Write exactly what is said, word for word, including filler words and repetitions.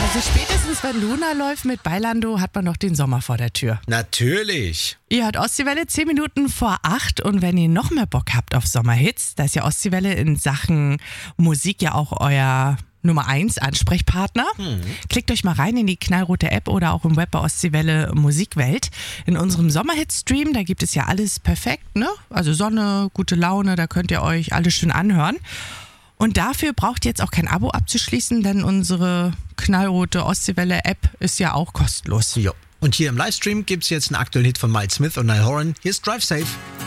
Also spätestens wenn Luna läuft mit Bailando, hat man noch den Sommer vor der Tür. Natürlich. Ihr hört Ostseewelle zehn Minuten vor acht und wenn ihr noch mehr Bock habt auf Sommerhits, da ist ja Ostseewelle in Sachen Musik ja auch euer Nummer eins Ansprechpartner. Hm. Klickt euch mal rein in die knallrote App oder auch im Web bei Ostseewelle Musikwelt. In unserem Sommerhit-Stream, da gibt es ja alles perfekt, ne? Also Sonne, gute Laune, da könnt ihr euch alles schön anhören. Und dafür braucht ihr jetzt auch kein Abo abzuschließen, denn unsere knallrote Ostseewelle-App ist ja auch kostenlos. Jo. Und hier im Livestream gibt es jetzt einen aktuellen Hit von Miles Smith und Niall Horan. Hier ist Drive Safe.